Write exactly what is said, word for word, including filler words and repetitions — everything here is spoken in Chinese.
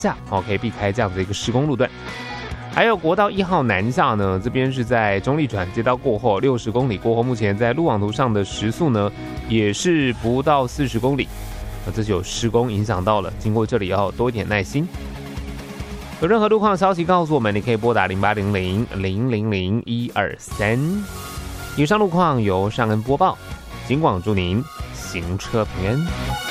下，哦，可以避开这样的一个施工路段。还有国道一号南下呢，这边是在中立转接道过后六十公里过后，目前在路网图上的时速呢也是不到四十公里，那这就有施工影响到了，经过这里要多一点耐心。有任何路况消息告诉我们，你可以拨打零八零零零零零一二三。以上路况由尚恩播报，警广祝您行车平安。